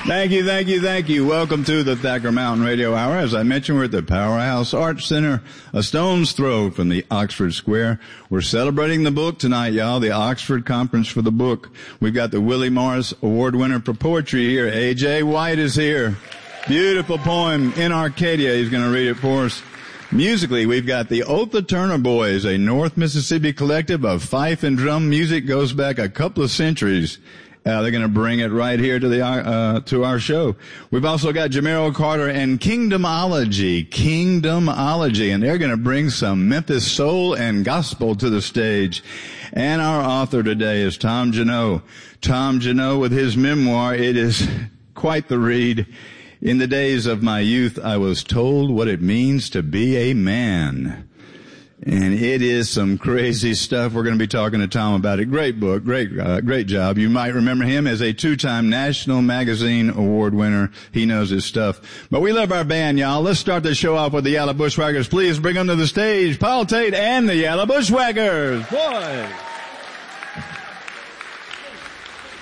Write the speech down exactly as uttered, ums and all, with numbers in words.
Thank you, thank you, thank you. Welcome to the Thacker Mountain Radio Hour. As I mentioned, we're at the Powerhouse Arts Center, a stone's throw from the Oxford Square. We're celebrating the book tonight, y'all, the Oxford Conference for the Book. We've got the Willie Morris Award winner for poetry here. A J White is here. Beautiful poem, In Arcadia. He's going to read it for us. Musically, we've got the Otha Turner Boys, a North Mississippi collective of fife and drum music, goes back a couple of centuries. Uh, they're going to bring it right here to the uh, to our show. We've also got Jamero Carter and Kingdomology, Kingdomology, and they're going to bring some Memphis soul and gospel to the stage. And our author today is Tom Jeannot. Tom Jeannot with his memoir. It is quite the read. In the days of my youth, I was told what it means to be a man. And it is some crazy stuff. We're going to be talking to Tom about it. Great book. Great, uh, great job. You might remember him as a two-time National Magazine Award winner. He knows his stuff. But we love our band, y'all. Let's start the show off with the Yellow Bushwhackers. Please bring them to the stage, Paul Tate and the Yellow Bushwhackers. Boy.